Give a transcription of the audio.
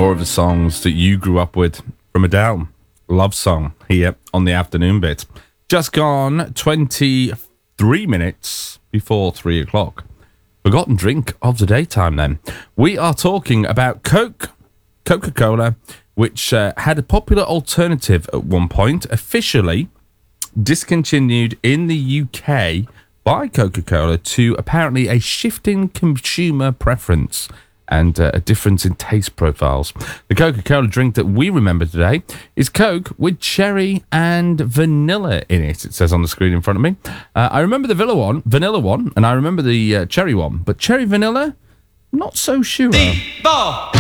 More of the songs that you grew up with from Adele. Love Song here on the afternoon bit. Just gone 23 minutes before 3 o'clock. Forgotten drink of the daytime then. We are talking about Coca-Cola, which had a popular alternative at one point, officially discontinued in the UK by Coca-Cola to apparently a shifting consumer preference and a difference in taste profiles. The Coca-Cola drink that we remember today is Coke with cherry and vanilla in it. It says on the screen in front of me. I remember the vanilla one, and I remember the cherry one, but cherry vanilla, not so sure.